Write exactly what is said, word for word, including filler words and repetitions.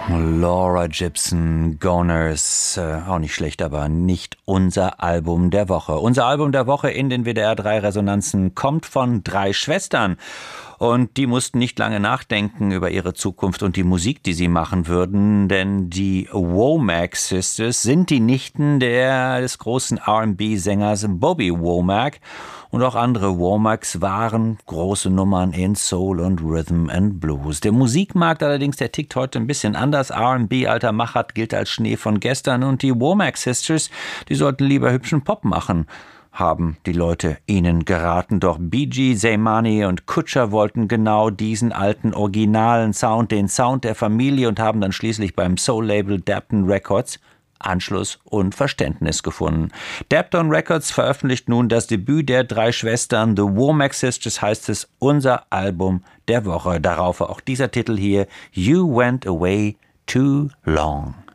Laura Gibson, Goners, äh, auch nicht schlecht, aber nicht unser Album der Woche. Unser Album der Woche in den W D R drei Resonanzen kommt von drei Schwestern. Und die mussten nicht lange nachdenken über ihre Zukunft und die Musik, die sie machen würden, denn die Womack Sisters sind die Nichten der, des großen R and B-Sängers Bobby Womack. Und auch andere Womacks waren große Nummern in Soul und Rhythm and Blues. Der Musikmarkt allerdings, der tickt heute ein bisschen anders. R and B, alter Machart, gilt als Schnee von gestern. Und die Womack Sisters, die sollten lieber hübschen Pop machen, haben die Leute ihnen geraten. Doch Bee Gee, Zaymani und Kutscher wollten genau diesen alten, originalen Sound, den Sound der Familie, und haben dann schließlich beim Soul-Label Dapton Records Anschluss und Verständnis gefunden. Dapton Records veröffentlicht nun das Debüt der drei Schwestern. The Womack Sisters heißt es, unser Album der Woche. Darauf auch dieser Titel hier, You Went Away Too Long.